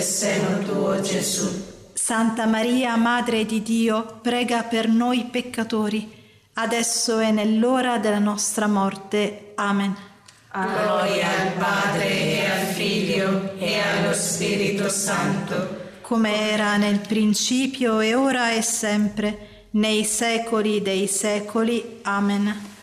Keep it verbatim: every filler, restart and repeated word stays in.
del seno tuo, Gesù. Santa Maria, Madre di Dio, prega per noi peccatori, adesso e nell'ora della nostra morte. Amen. Gloria al Padre e al Figlio e allo Spirito Santo, come era nel principio e ora e sempre, nei secoli dei secoli. Amen.